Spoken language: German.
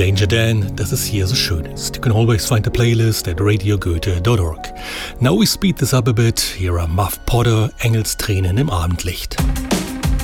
Danger Dan, dass es hier so schön ist. You can always find the playlist at radiogoethe.org. Now we speed this up a bit. Here are Muff Potter, Engelstränen im Abendlicht.